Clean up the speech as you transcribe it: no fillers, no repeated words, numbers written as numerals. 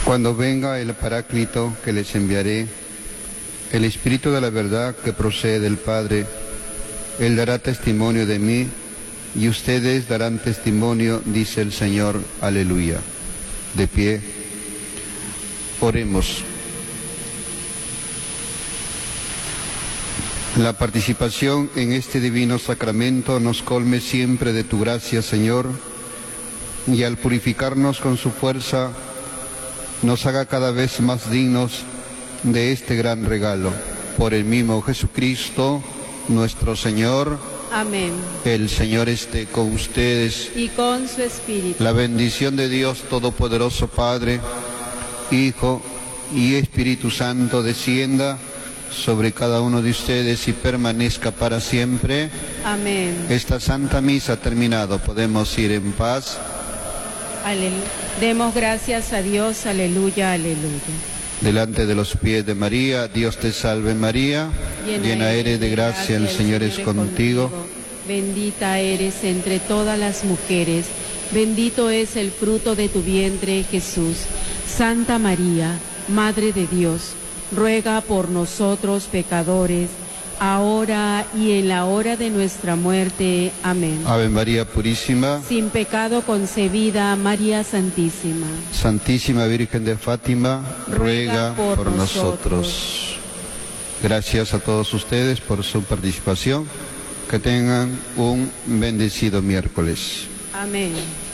Cuando venga el Paráclito que les enviaré, el Espíritu de la verdad que procede del Padre, Él dará testimonio de mí, y ustedes darán testimonio, dice el Señor. Aleluya. De pie, oremos. La participación en este divino sacramento nos colme siempre de tu gracia, Señor, y al purificarnos con su fuerza, nos haga cada vez más dignos de este gran regalo. Por el mismo Jesucristo, nuestro Señor. Amén. El Señor esté con ustedes. Y con su espíritu. La bendición de Dios Todopoderoso, Padre, Hijo y Espíritu Santo, descienda sobre cada uno de ustedes y permanezca para siempre. Amén. Esta Santa Misa ha terminado. Podemos ir en paz. Demos gracias a Dios. Aleluya, aleluya. Delante de los pies de María, Dios te salve María, llena eres de gracia, el Señor es contigo. Bendita eres entre todas las mujeres, bendito es el fruto de tu vientre, Jesús. Santa María, Madre de Dios, ruega por nosotros pecadores, ahora y en la hora de nuestra muerte. Amén. Ave María Purísima, sin pecado concebida, María Santísima. Santísima Virgen de Fátima, ruega por nosotros. Gracias a todos ustedes por su participación. Que tengan un bendecido miércoles. Amén.